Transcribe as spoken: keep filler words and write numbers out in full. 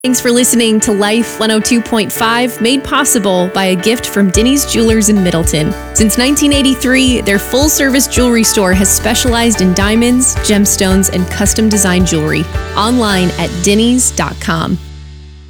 Thanks for listening to Life one oh two point five, made possible by a gift from Denny's Jewelers in Middleton. Since nineteen eighty-three, their full-service jewelry store has specialized in diamonds, gemstones, and custom design jewelry. Online at dennys dot com.